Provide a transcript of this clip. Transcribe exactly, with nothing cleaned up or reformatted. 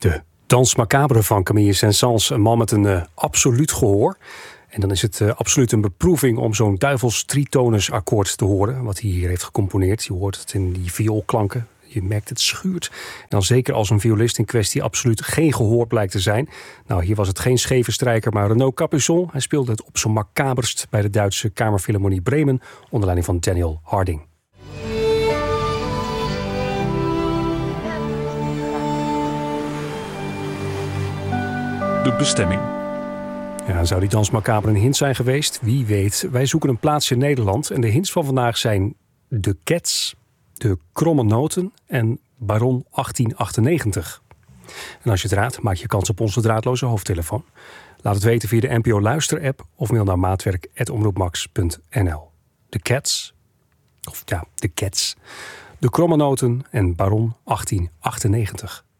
De Danse Macabre van Camille Saint-Saëns, een man met een uh, absoluut gehoor. En dan is het uh, absoluut een beproeving om zo'n duivels tritonusakkoord te horen, wat hij hier heeft gecomponeerd. Je hoort het in die vioolklanken. Je merkt het schuurt. En dan zeker als een violist in kwestie absoluut geen gehoor blijkt te zijn. Nou, hier was het geen scheve strijker, maar Renaud Capuçon. Hij speelde het op zijn macaberst bij de Duitse Kamerfilharmonie Bremen onder leiding van Daniel Harding. De bestemming. Ja, zou die Danse Macabre een hint zijn geweest? Wie weet. Wij zoeken een plaats in Nederland. En de hints van vandaag zijn De Cats, De Kromme Noten en Baron achttien achtennegentig. En als je het raadt, maak je kans op onze draadloze hoofdtelefoon. Laat het weten via de N P O Luister-app of mail naar maatwerk apenstaartje omroepmax punt n l. De Cats, of ja, De Cats, De Kromme Noten en Baron achttien achtennegentig.